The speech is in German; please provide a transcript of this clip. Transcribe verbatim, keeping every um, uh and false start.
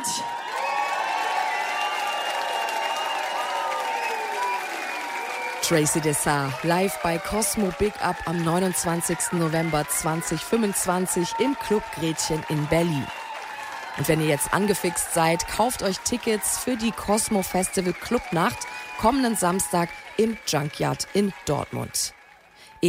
much. Tracy Dessar, live bei Cosmo Big Up am neunundzwanzigsten November zweitausendfünfundzwanzig im Club Gretchen in Berlin. Und wenn ihr jetzt angefixt seid, kauft euch Tickets für die Cosmo Festival Clubnacht kommenden Samstag im Junkyard in Dortmund.